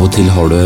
Og til har du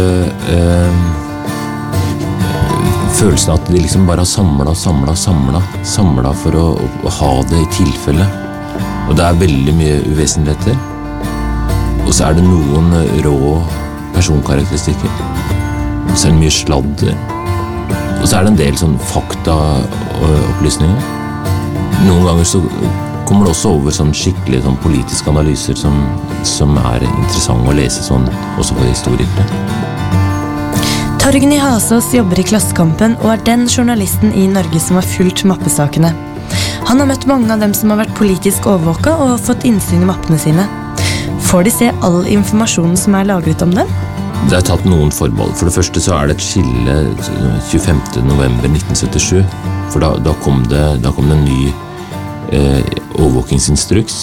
følelsen at de liksom bare har samlet for å ha det i tilfelle. Og det veldig mye uvesentligheter. Og så det noen rå personkarakteristikker. Så det mye sladder. Og så det en del sånn faktaopplysninger. Noen ganger så kommer det også over sånn skikkelig sånn politiske analyser som interessant å lese sånn, også for historikere. Torgny Hasås jobber i Klassekampen og den journalisten i Norge som har fulgt mappesakene. Han har møtt mange av dem som har vært politisk overvåket og fått innsyn i mappene sine. Får de se all informasjonen som lagret om dem? Det tatt noen formål. For det første så det et skille 25. november 1977, for da kom det en ny overvåkingsinstruks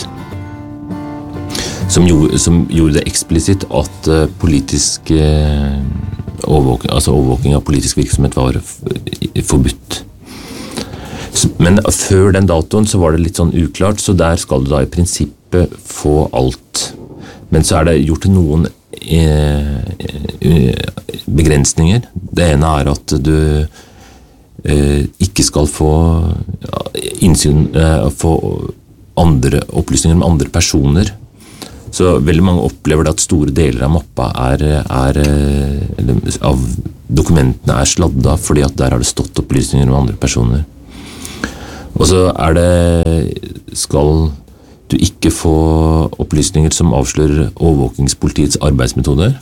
som gjorde det eksplisitt at politisk overvåking av politisk virksomhet var forbudt. Men før den datoen så var det litt sånn uklart, så der skal du da i prinsippet få alt. Men så det gjort noen begrensninger. Det ene at du ikke skal få innsyn, få andre opplysninger om andre personer. Så veldig mange opplever det at store deler av mappa av dokumentene sladda, fordi at der har det stått opplysninger om andre personer. Og så skal du ikke få opplysninger som avslører overvåkingspolitiets arbeidsmetoder.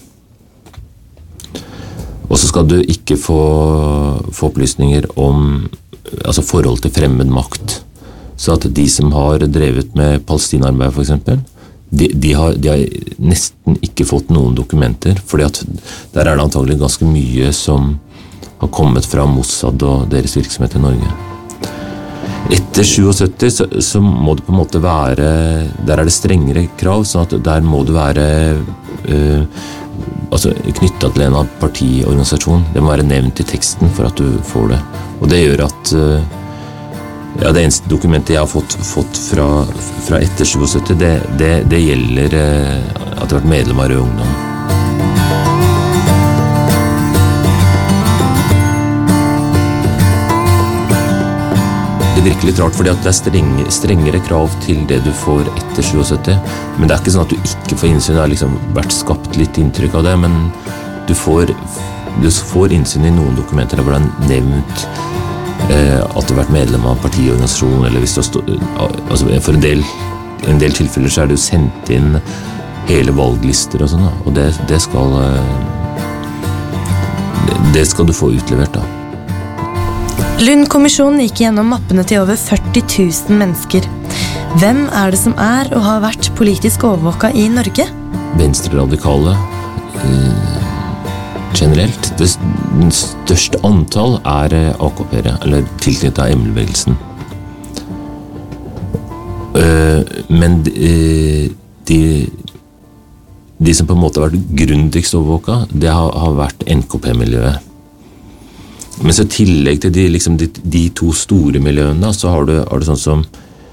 Og så skal du ikke få opplysninger om forhold til fremmed makt. Så at de som har drevet med Palestina-arbeid for eksempel, de har nesten ikke fått noen dokumenter, fordi at der det antagelig ganske mye som har kommet fra Mossad og deres virksomhet i Norge. Etter 77 så må det på en måte være, der det strengere krav, sånn at der må det være knyttet til en partiorganisasjon. Det må være nevnt i teksten for at du får det. Og det gjør at det eneste dokumentet jeg har fått fra etter 77, det gjelder at jeg har vært medlem av Rød Ungdom. Det virker litt rart, fordi at det strengere krav til det du får etter 77, men det ikke sånn at du ikke får innsyn. Det har liksom vært skapt litt inntrykk av det, men du får innsyn i noen dokumenter hvor det nevnt at du har vært medlem av en partiorganisasjon, eller hvis du har for en del tilfeller så det jo sendt inn hele valglister og sånn, og det skal du få utlevert da. Lund-kommisjonen gikk gjennom mappene til over 40 000 mennesker. Hvem det som og har vært politisk overvåket i Norge? Venstre-radikale generelt. Det største antall AKP-ere, eller tilknyttet av ML-bevegelsen. Men de som på en måte har vært grundigst overvåket, det har vært NKP-miljøet. Men så i tillegg til de to store miljøene, så har du sånn som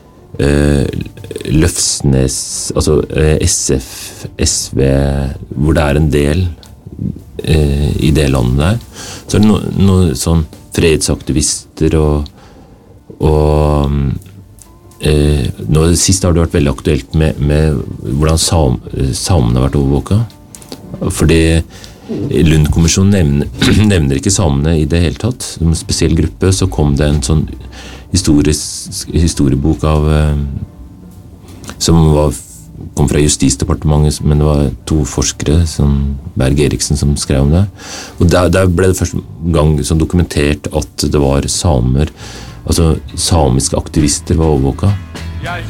Løfsnes, SF, SV, hvor det en del i det landet der. Så det noe sånn fredsaktivister og nå det siste har det vært veldig aktuelt med hvordan samene har vært overvåket. Fordi Lund-kommisjonen nevner ikke samene i det hele tatt. Som en spesiell gruppe så kom det en sånn historiebok som kom fra Justisdepartementet, men det var to forskere, som Berg Eriksen, som skrev om det. Og der ble det første gang sånn dokumentert at det var samer, samiske aktivister var overvåket.